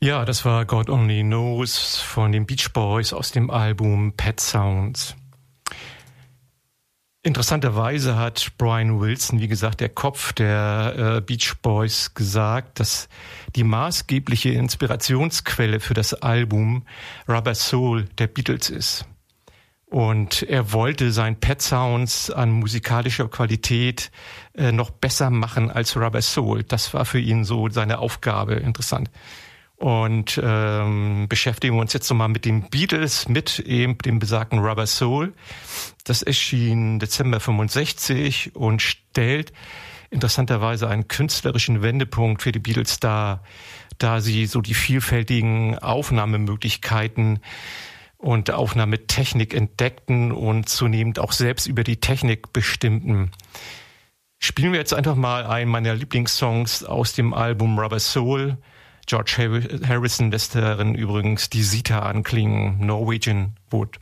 Ja, das war God Only Knows von den Beach Boys aus dem Album Pet Sounds. Interessanterweise hat Brian Wilson, wie gesagt, der Kopf der Beach Boys, gesagt, dass die maßgebliche Inspirationsquelle für das Album Rubber Soul der Beatles ist. Und er wollte sein Pet Sounds an musikalischer Qualität noch besser machen als Rubber Soul. Das war für ihn so seine Aufgabe. Interessant. Und beschäftigen wir uns jetzt nochmal mit den Beatles, mit eben dem besagten Rubber Soul. Das erschien Dezember 65 und stellt interessanterweise einen künstlerischen Wendepunkt für die Beatles dar, da sie so die vielfältigen Aufnahmemöglichkeiten und Aufnahmetechnik entdeckten und zunehmend auch selbst über die Technik bestimmten. Spielen wir jetzt einfach mal einen meiner Lieblingssongs aus dem Album Rubber Soul. George Harrison lässt darin übrigens die Zither anklingen, Norwegian Wood.